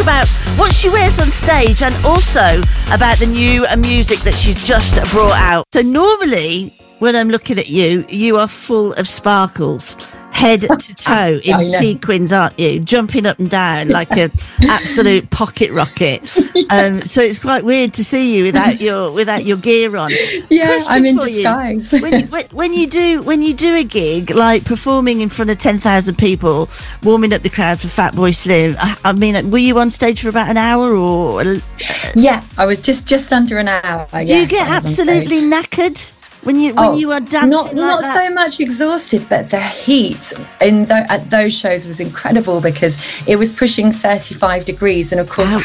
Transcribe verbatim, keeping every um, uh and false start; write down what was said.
about what she wears on stage and also about the new uh, music that she's just brought out. So normally, when I'm looking at you, you are full of sparkles, head to toe in sequins, aren't you? Jumping up and down like an absolute pocket rocket. Um, so it's quite weird to see you without your without your gear on. Yeah, Question I'm in for disguise. You. When, you, when, when you do when you do a gig like performing in front of ten thousand people, warming up the crowd for Fatboy Slim, I, I mean, were you on stage for about an hour or? Yeah, I was just just under an hour. Do yes, you get absolutely knackered? When you when oh, you are dancing, not like not that? so much exhausted, but the heat in the, at those shows was incredible because it was pushing thirty-five degrees, and of course. Wow.